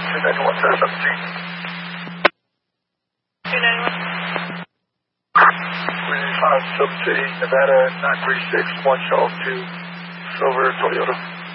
291, 17. 291. 35, Silver City, Nevada, 936, 1 Charles 2, Silver Toyota.